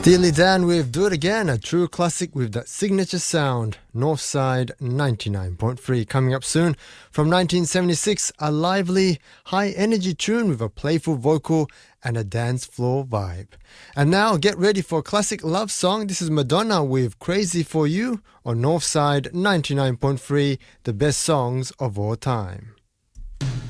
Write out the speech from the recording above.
Steely Dan with Do It Again, a true classic with that signature sound. Northside 99.3 coming up soon. From 1976, a lively, high-energy tune with a playful vocal and a dance floor vibe. And now get ready for a classic love song. This is Madonna with Crazy For You on Northside 99.3, the best songs of all time.